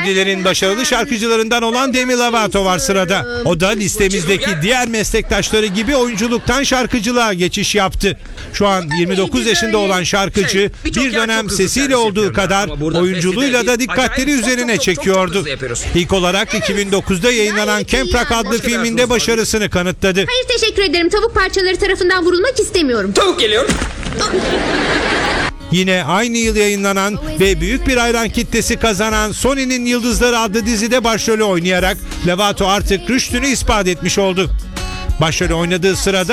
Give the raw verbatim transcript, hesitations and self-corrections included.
Şimdilerin başarılı şarkıcılarından olan Demi Lovato var sırada. O da listemizdeki diğer meslektaşları gibi oyunculuktan şarkıcılığa geçiş yaptı. Şu an yirmi dokuz yaşında olan şarkıcı bir dönem sesiyle olduğu kadar oyunculuğuyla da dikkatleri üzerine çekiyordu. İlk olarak iki bin dokuzda yayınlanan Camp Rock adlı filminde başarısını kanıtladı. Hayır teşekkür ederim. Tavuk parçaları tarafından vurulmak istemiyorum. Tavuk geliyor. Yine aynı yıl yayınlanan ve büyük bir hayran kitlesi kazanan Sony'nin Yıldızları adlı dizide başrolü oynayarak Lovato artık rüştünü ispat etmiş oldu. Başrolü oynadığı sırada